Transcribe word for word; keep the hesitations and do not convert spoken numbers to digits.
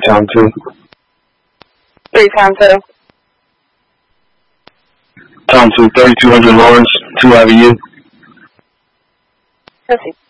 Tom two. Three Tom two. Tom two, thirty-two hundred Lawrence, two Avenue. Pussy.